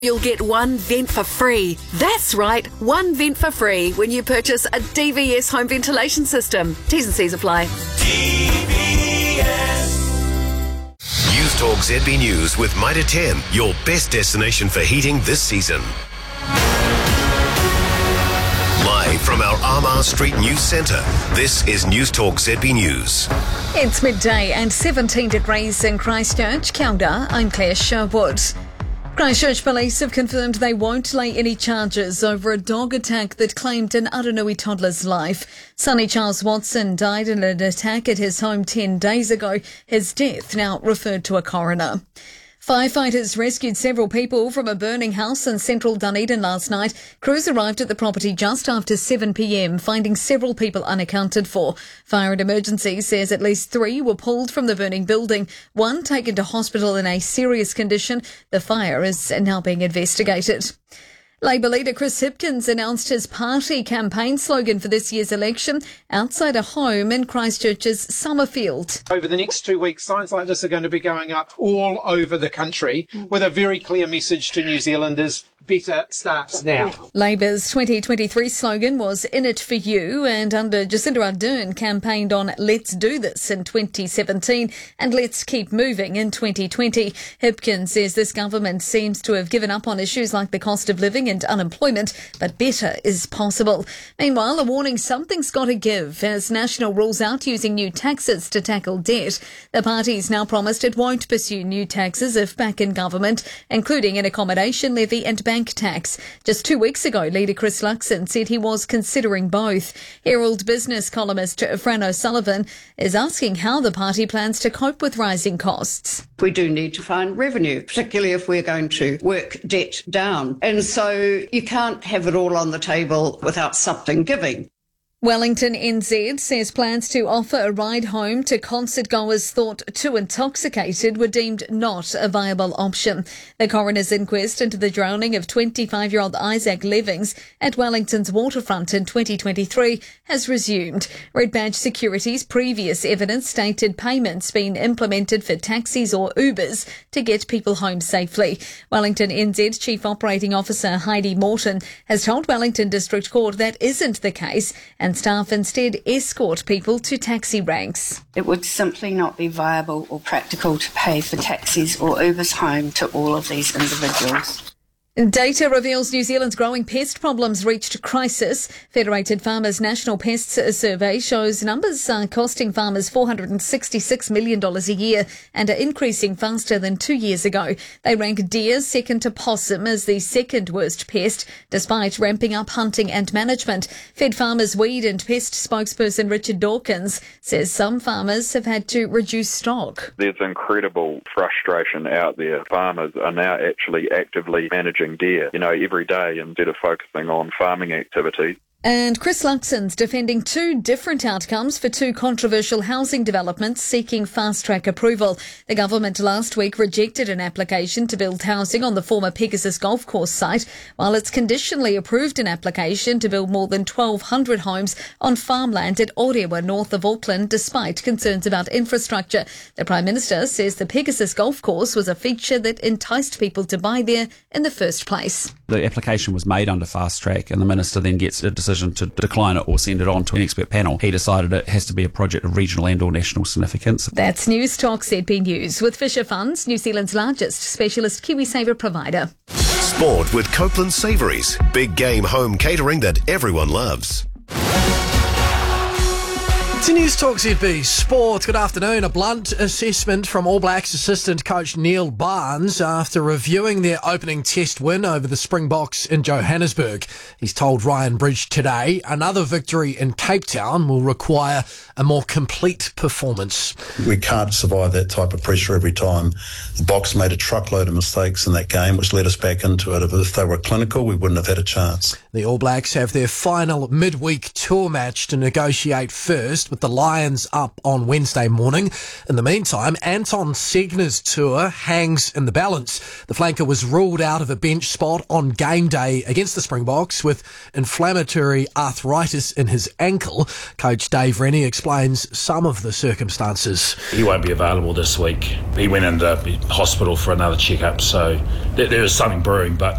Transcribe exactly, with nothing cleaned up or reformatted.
You'll get one vent for free. That's right, one vent for free when you purchase a D V S home ventilation system. T's and C's apply. D V S. News Talk Z B News with Mitre ten, your best destination for heating this season. Live from our Armagh Street News Centre, this is News Talk Z B News. It's midday and seventeen degrees in Christchurch. Kia ora, I'm Claire Sherwood. Christchurch police have confirmed they won't lay any charges over a dog attack that claimed an Aranui toddler's life. Sonny Charles Watson died in an attack at his home ten days ago. His death now referred to a coroner. Firefighters rescued several people from a burning house in central Dunedin last night. Crews arrived at the property just after seven p.m, finding several people unaccounted for. Fire and Emergency says at least three were pulled from the burning building, one taken to hospital in a serious condition. The fire is now being investigated. Labour leader Chris Hipkins announced his party campaign slogan for this year's election, outside a home in Christchurch's Summerfield. Over the next two weeks, signs like this are going to be going up all over the country with a very clear message to New Zealanders: better starts now. Labour's twenty twenty-three slogan was "In it for you," and under Jacinda Ardern campaigned on "Let's do this" in twenty seventeen and "Let's keep moving" in twenty twenty. Hipkins says this government seems to have given up on issues like the cost of living and unemployment, but better is possible. Meanwhile, a warning something's got to give as National rules out using new taxes to tackle debt. The party's now promised it won't pursue new taxes if back in government, including an accommodation levy and bank tax. Just two weeks ago, leader Chris Luxon said he was considering both. Herald Business columnist Fran O'Sullivan is asking how the party plans to cope with rising costs. We do need to find revenue, particularly if we're going to work debt down. And so you can't have it all on the table without something giving. Wellington N Z says plans to offer a ride home to concert goers thought too intoxicated were deemed not a viable option. The coroner's inquest into the drowning of twenty-five-year-old Isaac Levings at Wellington's waterfront in twenty twenty-three has resumed. Red Badge Security's previous evidence stated payments being implemented for taxis or Ubers to get people home safely. Wellington N Z Chief Operating Officer Heidi Morton has told Wellington District Court that isn't the case, and staff instead escort people to taxi ranks. It would simply not be viable or practical to pay for taxis or Ubers home to all of these individuals. Data reveals New Zealand's growing pest problems reached crisis. Federated Farmers' National Pests Survey shows numbers are costing farmers four hundred sixty-six million dollars a year and are increasing faster than two years ago. They rank deer second to possum as the second worst pest, despite ramping up hunting and management. Fed Farmers Weed and Pest spokesperson Richard Dawkins says some farmers have had to reduce stock. There's incredible frustration out there. Farmers are now actually actively managing deer, you know, every day instead of focusing on farming activities. And Chris Luxon's defending two different outcomes for two controversial housing developments seeking fast-track approval. The government last week rejected an application to build housing on the former Pegasus Golf Course site, while it's conditionally approved an application to build more than twelve hundred homes on farmland at Orewa, north of Auckland, despite concerns about infrastructure. The Prime Minister says the Pegasus Golf Course was a feature that enticed people to buy there in the first place. The application was made under fast track and the Minister then gets a decision to decline it or send it on to an expert panel. He decided it has to be a project of regional and or national significance. That's News Talk Z B News with Fisher Funds, New Zealand's largest specialist KiwiSaver provider. Sport with Copeland Savouries, big game home catering that everyone loves. To News Talk Z B Sport, good afternoon. A blunt assessment from All Blacks assistant coach Neil Barnes after reviewing their opening test win over the Springboks in Johannesburg. He's told Ryan Bridge today another victory in Cape Town will require a more complete performance. We can't survive that type of pressure every time. The Boks made a truckload of mistakes in that game, which led us back into it. If they were clinical, we wouldn't have had a chance. The All Blacks have their final midweek tour match to negotiate first with the Lions up on Wednesday morning. In the meantime, Anton Segner's tour hangs in the balance. The flanker was ruled out of a bench spot on game day against the Springboks with inflammatory arthritis in his ankle. Coach Dave Rennie explains some of the circumstances. He won't be available this week. He went into hospital for another checkup, so there, there is something brewing, but